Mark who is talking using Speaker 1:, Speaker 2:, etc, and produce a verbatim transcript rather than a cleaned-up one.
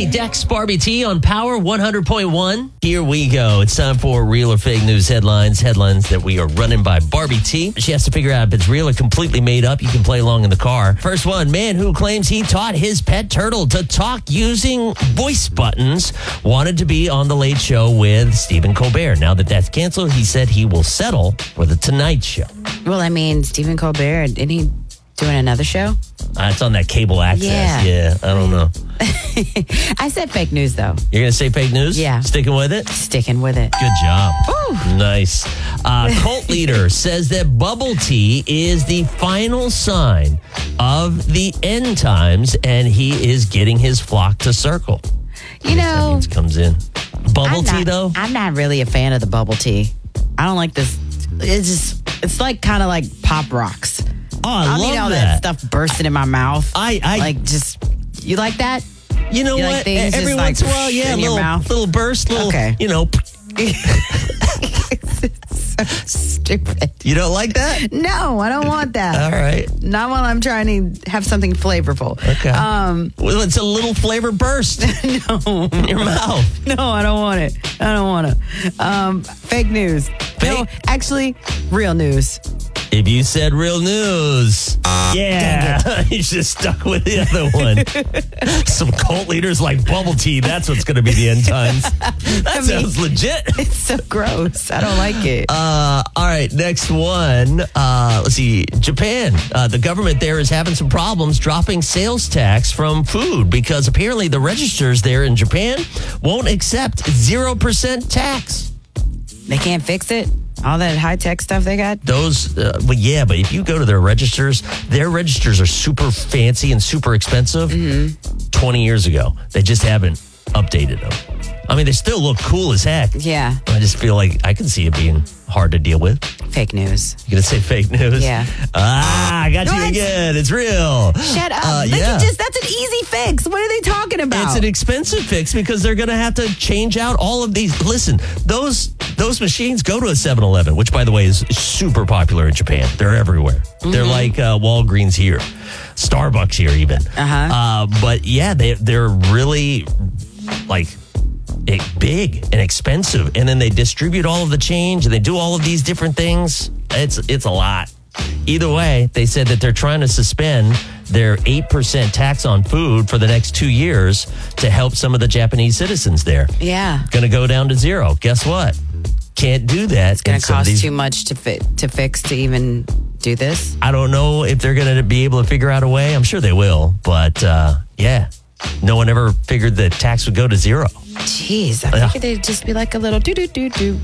Speaker 1: Casey Dex, Barbie T on Power one hundred point one. Here we go. It's time for real or fake news headlines. Headlines that we are running by Barbie T. She has to figure out if it's real or completely made up. You can play along in the car. First one, man who claims he taught his pet turtle to talk using voice buttons wanted to be on The Late Show with Stephen Colbert. Now that that's canceled, he said he will settle for The Tonight Show.
Speaker 2: Well, I mean, Stephen Colbert, isn't he doing another show?
Speaker 1: Uh, it's on that cable access.
Speaker 2: Yeah.
Speaker 1: Yeah, I don't know.
Speaker 2: I said fake news, though.
Speaker 1: You're going to say fake news?
Speaker 2: Yeah.
Speaker 1: Sticking with it?
Speaker 2: Sticking with it.
Speaker 1: Good job.
Speaker 2: Ooh.
Speaker 1: Nice. Uh, cult leader says that bubble tea is the final sign of the end times, and he is getting his flock to circle.
Speaker 2: You
Speaker 1: That
Speaker 2: know,
Speaker 1: means comes in. Bubble
Speaker 2: I'm
Speaker 1: tea,
Speaker 2: not,
Speaker 1: though?
Speaker 2: I'm not really a fan of the bubble tea. I don't like this. It's just, it's like kind of like Pop Rocks.
Speaker 1: Oh, I,
Speaker 2: I don't
Speaker 1: love
Speaker 2: need all
Speaker 1: that.
Speaker 2: that stuff bursting in my mouth.
Speaker 1: I, I
Speaker 2: like just, you like that?
Speaker 1: You know
Speaker 2: You
Speaker 1: what?
Speaker 2: like things
Speaker 1: Every
Speaker 2: just,
Speaker 1: once
Speaker 2: like,
Speaker 1: in a while, yeah,
Speaker 2: in your
Speaker 1: little,
Speaker 2: mouth?
Speaker 1: little burst, little,
Speaker 2: Okay.
Speaker 1: you know.
Speaker 2: It's so stupid.
Speaker 1: You don't like that?
Speaker 2: No, I don't want that.
Speaker 1: All right.
Speaker 2: Not while I'm trying to have something flavorful.
Speaker 1: Okay.
Speaker 2: Um,
Speaker 1: Well, it's a little flavor burst
Speaker 2: no,
Speaker 1: in your mouth.
Speaker 2: no, I don't want it. I don't want it. Um, fake news. No,
Speaker 1: Fake?
Speaker 2: actually, real news.
Speaker 1: If you said real news, yeah, you should have stuck with the other one. Some cult leaders like bubble tea. That's what's going to be the end times. That
Speaker 2: I mean-
Speaker 1: sounds legit.
Speaker 2: It's so gross. I don't like it.
Speaker 1: Uh, all right, next one. Uh, let's see. Japan. Uh, the government there is having some problems dropping sales tax from food because apparently the registers there in Japan won't accept zero percent tax.
Speaker 2: They can't fix it. All that high tech stuff they got.
Speaker 1: Those, uh, well, yeah, but if you go to their registers, their registers are super fancy and super expensive.
Speaker 2: Mm-hmm.
Speaker 1: twenty years ago, they just haven't updated them. I mean, they still look cool as heck.
Speaker 2: Yeah.
Speaker 1: I just feel like I can see it being hard to deal with.
Speaker 2: Fake news.
Speaker 1: You gonna say fake news?
Speaker 2: Yeah.
Speaker 1: Ah, I got you
Speaker 2: What?
Speaker 1: again. It's real.
Speaker 2: Shut up.
Speaker 1: Uh,
Speaker 2: they
Speaker 1: yeah.
Speaker 2: can just, that's an easy fix. What are they talking about?
Speaker 1: It's an expensive fix because they're going to have to change out all of these. Listen, those those machines go to a seven eleven, which, by the way, is super popular in Japan. They're everywhere.
Speaker 2: Mm-hmm.
Speaker 1: They're like uh, Walgreens here, Starbucks here even.
Speaker 2: Uh-huh.
Speaker 1: Uh, but yeah, they, they're really like it, big and expensive. And then they distribute all of the change and they do all of these different things. It's It's a lot. Either way, they said that they're trying to suspend their eight percent tax on food for the next two years to help some of the Japanese citizens there.
Speaker 2: yeah.
Speaker 1: Going to go down to zero. Guess what? Can't do that.
Speaker 2: It's going to cost too much to fit to fix to even do this.
Speaker 1: I don't know if they're going to be able to figure out a way. I'm sure they will. But uh, yeah, no one ever figured that tax would go to zero.
Speaker 2: Jeez, I
Speaker 1: Yeah.
Speaker 2: figured they'd just be like a little do do do do.